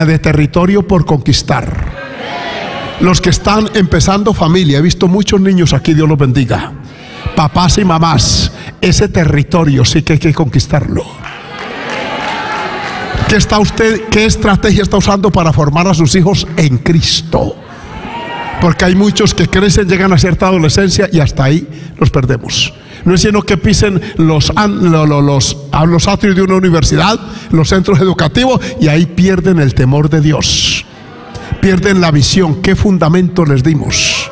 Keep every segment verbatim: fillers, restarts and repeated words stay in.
de territorio por conquistar. Los que están empezando familia, he visto muchos niños aquí, Dios los bendiga. Papás y mamás, ese territorio sí que hay que conquistarlo. ¿Qué está usted, qué estrategia está usando para formar a sus hijos en Cristo? Porque hay muchos que crecen, llegan a cierta adolescencia y hasta ahí los perdemos. No es sino que pisen los, los, los, los atrios de una universidad, los centros educativos, y ahí pierden el temor de Dios, pierden la visión. ¿Qué fundamento les dimos?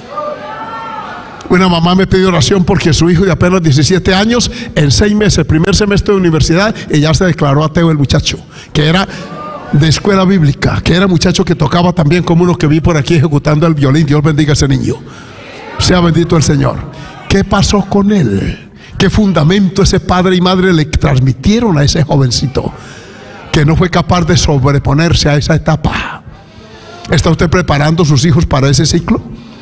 Una mamá me pidió oración porque su hijo de apenas diecisiete años, en seis meses, primer semestre de universidad, y ya se declaró ateo el muchacho, que era de escuela bíblica, que era muchacho que tocaba también como uno que vi por aquí ejecutando el violín. Dios bendiga a ese niño, sea bendito el Señor. ¿Qué pasó con él? ¿Qué fundamento ese padre y madre le transmitieron a ese jovencito que no fue capaz de sobreponerse a esa etapa? ¿Está usted preparando a sus hijos para ese ciclo?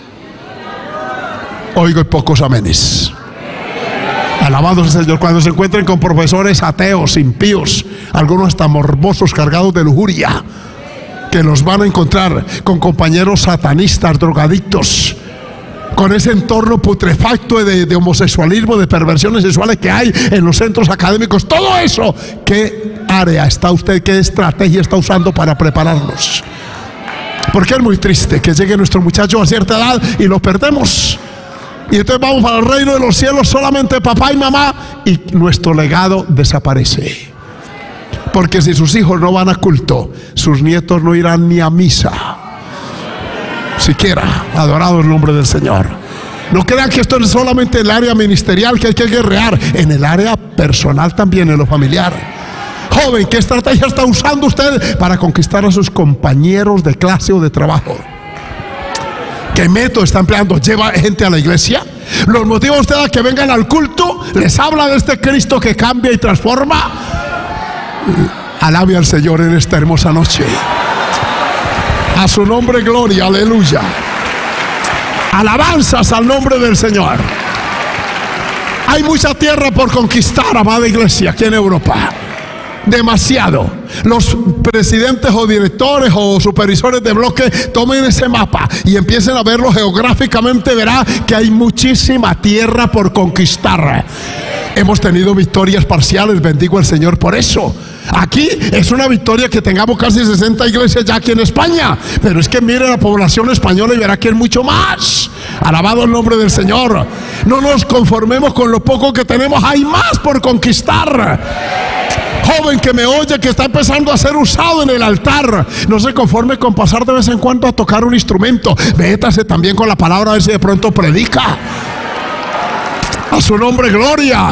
Oigo pocos amenes. Alabado sea el Señor. Cuando se encuentren con profesores ateos, impíos, algunos hasta morbosos, cargados de lujuria, que los van a encontrar con compañeros satanistas, drogadictos, con ese entorno putrefacto de, de homosexualismo, de perversiones sexuales que hay en los centros académicos, todo eso, ¿qué área está usted, qué estrategia está usando para prepararnos? Porque es muy triste que llegue nuestro muchacho a cierta edad y lo perdemos, y entonces vamos para el reino de los cielos solamente papá y mamá, y nuestro legado desaparece. Porque si sus hijos no van a culto, sus nietos no irán ni a misa siquiera. Adorado el nombre del Señor. No crean que esto es solamente el área ministerial que hay que guerrear, en el área personal también, en lo familiar. Joven, ¿qué estrategia está usando usted para conquistar a sus compañeros de clase o de trabajo? ¿Qué método está empleando? ¿Lleva gente a la iglesia? ¿Los motiva a usted a que vengan al culto? ¿Les habla de este Cristo que cambia y transforma? Alabe al Señor en esta hermosa noche. A su nombre gloria, aleluya. Alabanzas al nombre del Señor. Hay mucha tierra por conquistar, amada iglesia, aquí en Europa. Demasiado. Los presidentes o directores o supervisores de bloque tomen ese mapa y empiecen a verlo geográficamente, verá que hay muchísima tierra por conquistar. Hemos tenido victorias parciales, bendigo al Señor por eso. Aquí es una victoria que tengamos casi sesenta iglesias ya aquí en España, pero es que mire la población española y verá que es mucho más. Alabado el nombre del Señor. No nos conformemos con lo poco que tenemos, hay más por conquistar. Joven que me oye, que está empezando a ser usado en el altar, no se conforme con pasar de vez en cuando a tocar un instrumento. Métase también con la palabra, a ver si de pronto predica. A su nombre gloria.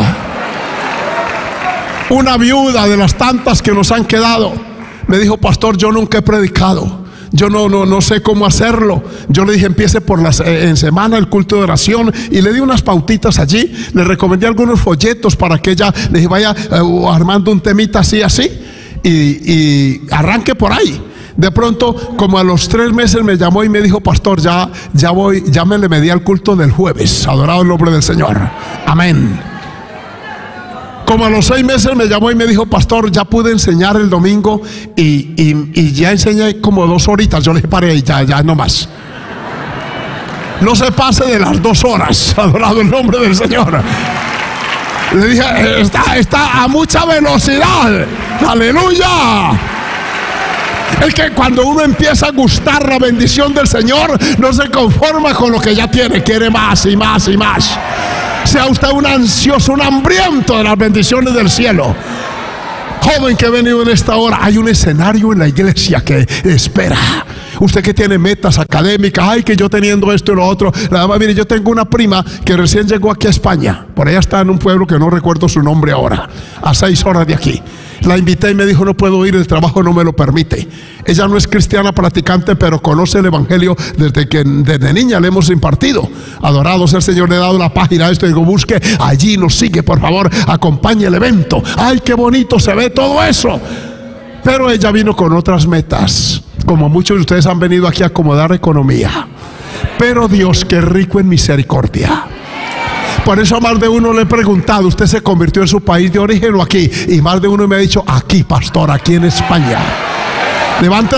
Una viuda de las tantas que nos han quedado me dijo: pastor, yo nunca he predicado, yo no, no, no sé cómo hacerlo. Yo le dije: empiece por las, eh, en semana el culto de oración, y le di unas pautitas allí. Le recomendé algunos folletos para que ella, le dije, vaya eh, armando un temita así, así, y, y arranque por ahí. De pronto, como a los tres meses me llamó y me dijo: pastor, ya, ya voy, ya me le medí al culto del jueves. Adorado el nombre del Señor, amén. Como a los seis meses me llamó y me dijo: pastor, ya pude enseñar el domingo y, y, y ya enseñé como dos horitas. Yo le dije: pare ahí, ya, ya no más. No se pase de las dos horas. Adorado el nombre del Señor. Le dije: está, está a mucha velocidad. Aleluya. Es que cuando uno empieza a gustar la bendición del Señor, no se conforma con lo que ya tiene, quiere más y más y más. Sea usted un ansioso, un hambriento de las bendiciones del cielo. Joven que ha venido en esta hora, hay un escenario en la iglesia que espera. Usted que tiene metas académicas, ay, que yo teniendo esto y lo otro. Nada más, mire, yo tengo una prima que recién llegó aquí a España. Por allá está en un pueblo que no recuerdo su nombre ahora, a seis horas de aquí. La invité y me dijo: no puedo ir, el trabajo no me lo permite. Ella no es cristiana practicante, pero conoce el evangelio desde que desde niña le hemos impartido. Adorado sea el Señor. Le he dado la página a esto y digo: busque allí, nos sigue, por favor, acompañe el evento. Ay, qué bonito se ve todo eso. Pero ella vino con otras metas, como muchos de ustedes han venido aquí a acomodar economía. Pero Dios, que es rico en misericordia. Por eso a más de uno le he preguntado: ¿usted se convirtió en su país de origen o aquí? Y más de uno me ha dicho: aquí, pastor, aquí en España. Levante